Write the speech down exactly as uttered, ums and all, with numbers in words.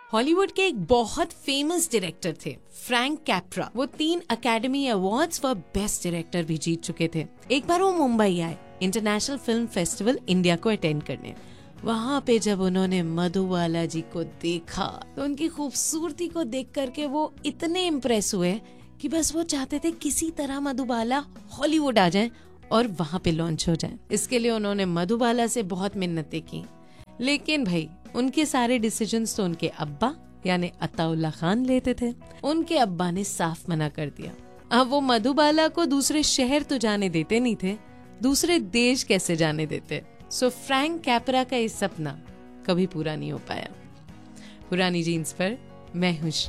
Hollywood के एक बहुत फेमस डायरेक्टर थे फ्रैंक कैप्रा। वो तीन academy awards for best director भी जीत चुके थे। एक बार वो मुंबई आए इंटरनेशनल फिल्म फेस्टिवल इंडिया को अटेंड करने। वहाँ पे जब उन्होंने मधुबाला जी को देखा तो उनकी खूबसूरती को देख करके वो इतने इम्प्रेस हुए कि बस वो चाहते थे किसी तरह मधुबाला हॉलीवुड आ जाए और वहाँ पे लॉन्च हो जाए। इसके लिए उन्होंने मधुबाला से बहुत मिन्नतें की, लेकिन भाई उनके सारे डिसीजंस तो उनके अब्बा यानी अताउल्ला खान लेते थे। उनके अब्बा ने साफ मना कर दिया। अब वो मधुबाला को दूसरे शहर तो जाने देते नहीं थे, दूसरे देश कैसे जाने देते। सो फ्रैंक कैप्रा का ये सपना कभी पूरा नहीं हो पाया। पुरानी जीन्स पर मैं हूँ।